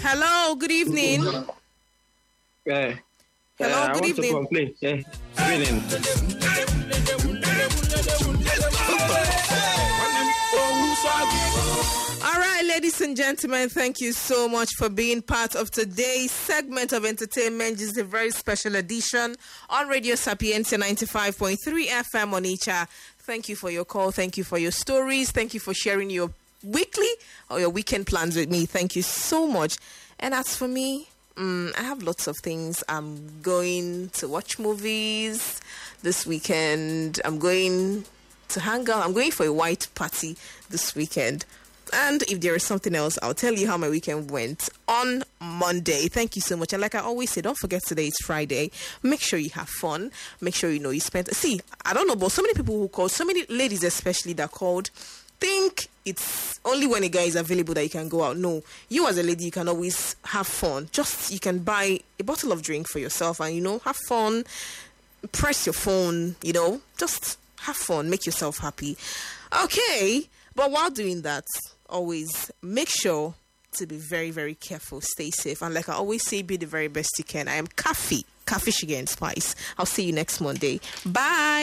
Hello, good evening. Yeah. Hello, good evening. I want to complain. Yeah. Good evening. All right, ladies and gentlemen, thank you so much for being part of today's segment of entertainment. This is a very special edition on Radio Sapientia 95.3 FM on Onitsha. Thank you for your call. Thank you for your stories. Thank you for sharing your weekly or your weekend plans with me. Thank you so much. And as for me, I have lots of things. I'm going to watch movies this weekend. I'm going to hang out. I'm going for a white party this weekend. And if there is something else, I'll tell you how my weekend went on Monday. Thank you so much. And like I always say, don't forget today is Friday. Make sure you have fun. Make sure you know you spent... See, I don't know, but so many people who called, so many ladies especially that called, think it's only when a guy is available that you can go out. No, you as a lady, you can always have fun. Just, you can buy a bottle of drink for yourself and, have fun. Press your phone, just have fun. Make yourself happy. Okay, but while doing that, always make sure to be very, very careful. Stay safe. And like I always say, be the very best you can. I am Kafi Sugar and Spice. I'll see you next Monday. Bye.